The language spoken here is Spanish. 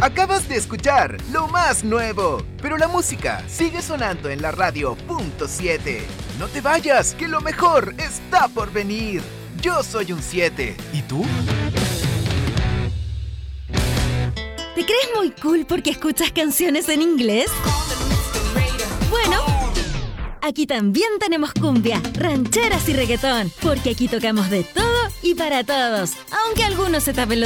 Acabas de escuchar lo más nuevo, pero la música sigue sonando en la radio .7. No te vayas, que lo mejor está por venir. Yo soy un 7. ¿Y tú? ¿Te crees muy cool porque escuchas canciones en inglés? Bueno, aquí también tenemos cumbia, rancheras y reggaetón, porque aquí tocamos de todo y para todos, aunque algunos se tapen los